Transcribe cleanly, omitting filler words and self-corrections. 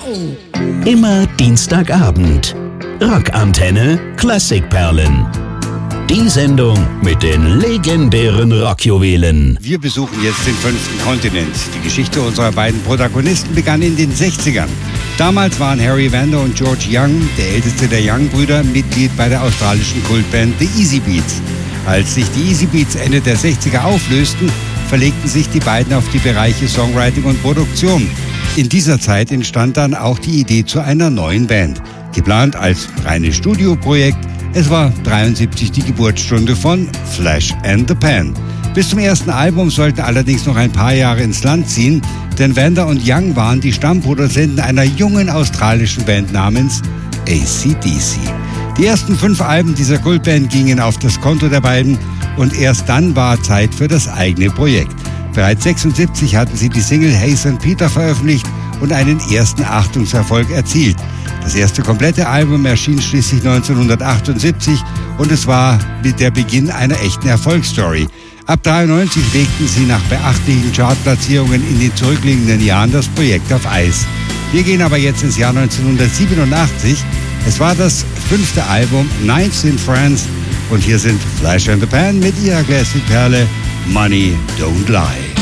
Immer Dienstagabend. Rockantenne Klassikperlen. Die Sendung mit den legendären Rockjuwelen. Wir besuchen jetzt den 5. Kontinent. Die Geschichte unserer beiden Protagonisten begann in den 60ern. Damals waren Harry Vanda und George Young, der älteste der Young-Brüder, Mitglied bei der australischen Kultband The Easybeats. Als sich die Easybeats Ende der 60er auflösten, verlegten sich die beiden auf die Bereiche Songwriting und Produktion. In dieser Zeit entstand dann auch die Idee zu einer neuen Band. Geplant als reines Studioprojekt. Es war 73 die Geburtsstunde von Flash and the Pan. Bis zum ersten Album sollten allerdings noch ein paar Jahre ins Land ziehen, denn Vanda und Young waren die Stammproduzenten einer jungen australischen Band namens AC/DC. Die ersten 5 Alben dieser Kultband gingen auf das Konto der beiden und erst dann war Zeit für das eigene Projekt. Bereits 1976 hatten sie die Single Hey St. Peter veröffentlicht und einen ersten Achtungserfolg erzielt. Das erste komplette Album erschien schließlich 1978 und es war der Beginn einer echten Erfolgsstory. Ab 1993 legten sie nach beachtlichen Chartplatzierungen in den zurückliegenden Jahren das Projekt auf Eis. Wir gehen aber jetzt ins Jahr 1987. Es war das 5. Album Nights in France und hier sind Flash and the Pan mit ihrer Klassikperle Money Don't Lie.